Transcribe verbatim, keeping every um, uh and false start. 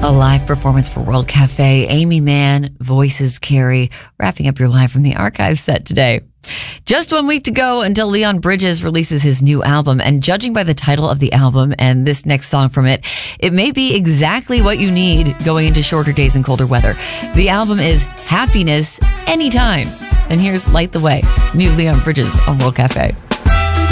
A live performance for World Cafe. Amy Mann, voices Carrie, wrapping up your Live from the Archive set today. Just one week to go until Leon Bridges releases his new album, and judging by the title of the album and this next song from it, it may be exactly what you need going into shorter days and colder weather. The album is Happiness Anytime. And here's Light the Way, new Leon Bridges on World Cafe.